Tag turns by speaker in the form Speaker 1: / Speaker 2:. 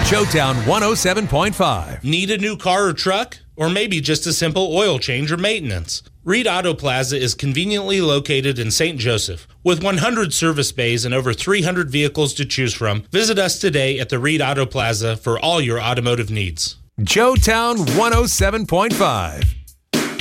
Speaker 1: Showtown 107.5.
Speaker 2: Need a new car or truck? Or maybe just a simple oil change or maintenance? Reed Auto Plaza is conveniently located in St. Joseph. With 100 service bays and over 300 vehicles to choose from, visit us today at the Reed Auto Plaza for all your automotive needs.
Speaker 1: Showtown 107.5.